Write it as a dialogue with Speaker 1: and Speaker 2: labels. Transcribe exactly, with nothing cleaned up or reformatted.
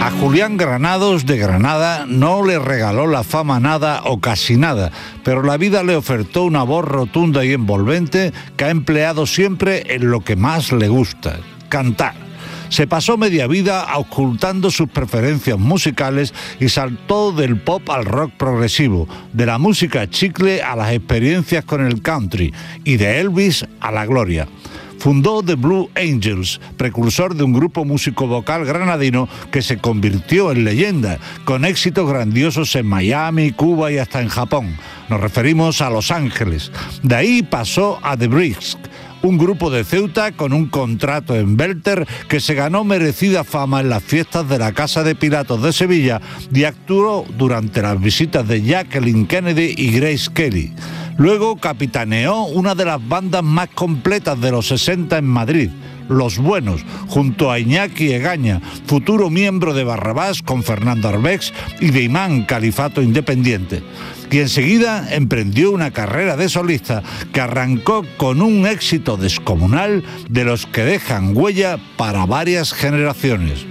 Speaker 1: A Julián Granados de Granada no le regaló la fama nada o casi nada, pero la vida le ofertó una voz rotunda y envolvente que ha empleado siempre en lo que más le gusta, cantar. Se pasó media vida ocultando sus preferencias musicales y saltó del pop al rock progresivo, de la música chicle a las experiencias con el country y de Elvis a la gloria. Fundó The Blue Angels, precursor de un grupo músico-vocal granadino que se convirtió en leyenda, con éxitos grandiosos en Miami, Cuba y hasta en Japón. Nos referimos a Los Ángeles. De ahí pasó a The Bricks, un grupo de Ceuta con un contrato en Belter que se ganó merecida fama en las fiestas de la Casa de Pilatos de Sevilla y actuó durante las visitas de Jacqueline Kennedy y Grace Kelly. Luego capitaneó una de las bandas más completas de los sesenta en Madrid, Los Buenos, junto a Iñaki Egaña, futuro miembro de Barrabás con Fernando Arbex y de Imán, Califato Independiente. Y enseguida emprendió una carrera de solista que arrancó con un éxito descomunal de los que dejan huella para varias generaciones.